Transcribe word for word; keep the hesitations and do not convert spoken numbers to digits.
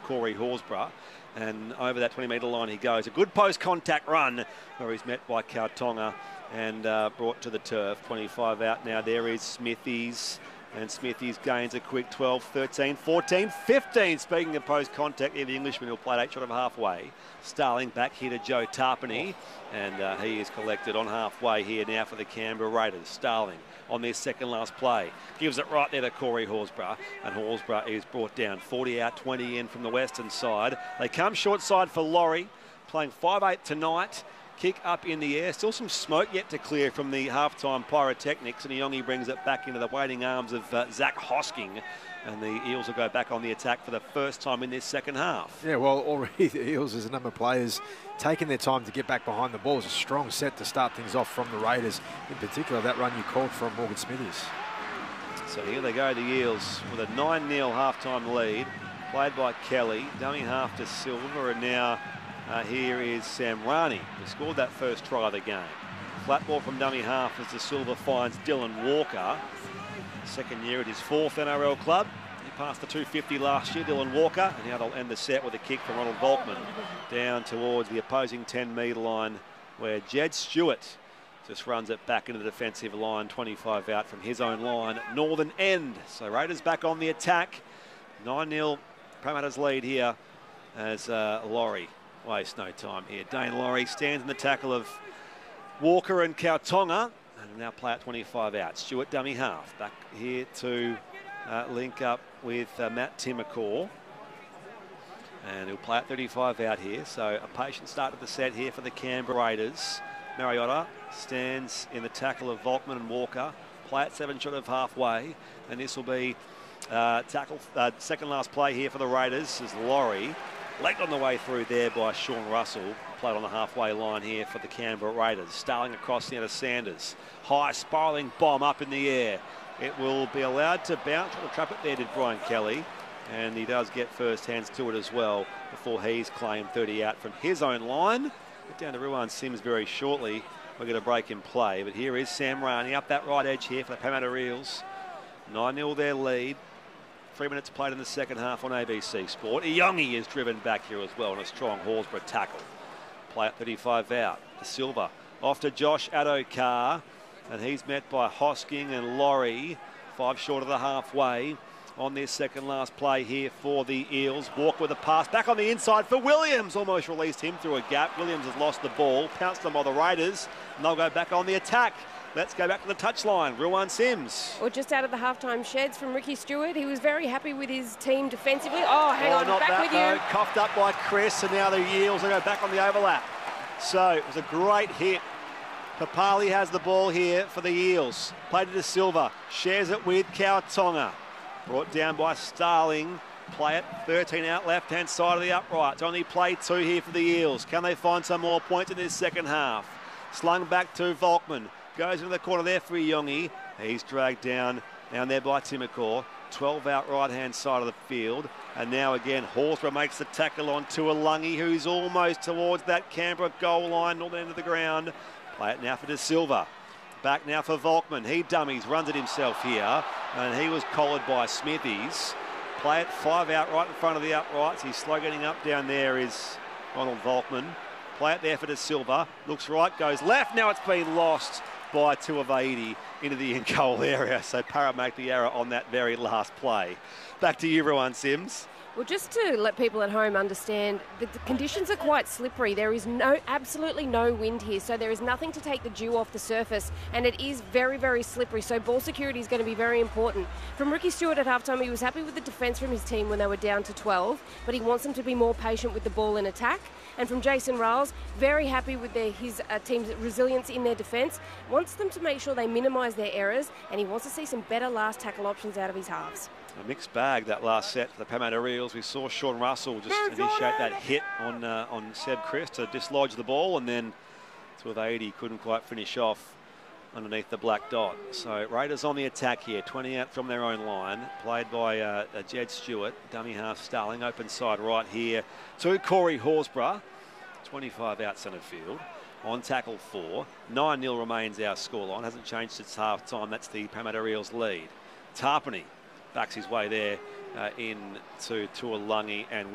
Corey Horsburgh. And over that twenty metre line he goes. A good post-contact run where he's met by Kautonga and uh, brought to the turf. twenty-five out now. There is Smithies. And Smithies gains a quick twelve, thirteen, fourteen, fifteen. Speaking of post-contact, the Englishman who played eight short of halfway. Starling back here to Joe Tarpany. And uh, he is collected on halfway here now for the Canberra Raiders. Starling on their second last play. Gives it right there to Corey Horsburgh. And Horsburgh is brought down. forty out, twenty in from the western side. They come short side for Laurie. Playing five eight tonight. Kick up in the air. Still some smoke yet to clear from the halftime pyrotechnics. And Iongi brings it back into the waiting arms of uh, Zach Hosking. And the Eels will go back on the attack for the first time in this second half. Yeah, well, already the Eels, as a number of players, taking their time to get back behind the ball. It was a strong set to start things off from the Raiders. In particular, that run you called from Morgan Smithies. So here they go, the Eels, with a nine nil halftime lead. Played by Kelly. Dummy half to Silver. And now uh, here is Samrani, who scored that first try of the game. Flat ball from dummy half as the Silver finds Dylan Walker. Second year at his fourth N R L club. He passed the two fifty last year, Dylan Walker, and now they'll end the set with a kick from Ronald Volkman down towards the opposing ten metre line where Jed Stewart just runs it back into the defensive line, twenty-five out from his own line, northern end. So Raiders back on the attack. nine nil Parramatta's lead here as uh, Laurie wastes no time here. Dane Laurie stands in the tackle of Walker and Kautonga. And now play at twenty-five out. Stewart dummy half. Back here to uh, link up with uh, Matt Timmercore. And he'll play at thirty-five out here. So a patient start of the set here for the Canberra Raiders. Mariota stands in the tackle of Volkman and Walker. Play at seven short of halfway. And this will be uh, tackle uh, second last play here for the Raiders as Laurie. Legged on the way through there by Sean Russell. Played on the halfway line here for the Canberra Raiders. Starling across the end of Sanders. High spiralling bomb up in the air. It will be allowed to bounce. Trying to trap it there did Brian Kelly. And he does get first hands to it as well before he's claimed thirty out from his own line. Get down to Ruan Sims very shortly. We're going to break in play. But here is Sam Rani up that right edge here for the Parramatta Eels. nine nil their lead. Three minutes played in the second half on A B C Sport. Iongi is driven back here as well on a strong Horsburgh tackle. Play at thirty-five out. The Silver off to Josh Adokar. And he's met by Hosking and Laurie. Five short of the halfway on their second last play here for the Eels. Walk with a pass back on the inside for Williams. Almost released him through a gap. Williams has lost the ball. Pounced them by the Raiders. And they'll go back on the attack. Let's go back to the touchline. Ruan Sims. Well, just out of the halftime sheds from Ricky Stewart. He was very happy with his team defensively. Oh, hang oh, on, not back that, with you. No. Coughed up by Chris, and now the Eels will go back on the overlap. So it was a great hit. Papali has the ball here for the Eels. Played it to Silva. Shares it with Kautonga. Brought down by Starling. Play it thirteen out left-hand side of the uprights. Only play two here for the Eels. Can they find some more points in this second half? Slung back to Volkman. Goes into the corner there for Iongi. He's dragged down, down there by Timmercore. twelve out right-hand side of the field. And now again, Horsburgh makes the tackle on Tuolungi, who's almost towards that Canberra goal line, northern end of the ground. Play it now for De Silva. Back now for Volkman. He dummies, runs it himself here. And he was collared by Smithies. Play it five out right in front of the uprights. He's slow getting up down there is Ronald Volkman. Play it there for De Silva. Looks right, goes left. Now it's been lost by two of eighty into the in-goal area. So Para make the error on that very last play. Back to you, Ruan Sims. Well, just to let people at home understand, the, the conditions are quite slippery. There is no, absolutely no wind here, so there is nothing to take the dew off the surface, and it is very, very slippery, so ball security is going to be very important. From Ricky Stewart at halftime, he was happy with the defence from his team when they were down to twelve, but he wants them to be more patient with the ball in attack. And from Jason Riles, very happy with their, his uh, team's resilience in their defence, wants them to make sure they minimise their errors, and he wants to see some better last tackle options out of his halves. A mixed bag that last set for the Parramatta Eels. We saw Sean Russell just initiate that hit on uh, on Seb Chris to dislodge the ball, and then to of eighty couldn't quite finish off underneath the black dot. So Raiders on the attack here, twenty out from their own line, played by uh, Jed Stewart, dummy half Starling, open side right here to Corey Horsburgh, twenty-five out centre field. On tackle four, nine nil remains our scoreline, hasn't changed since half time. That's the Parramatta Eels lead. Tarpany backs his way there uh, in to Tuolungi and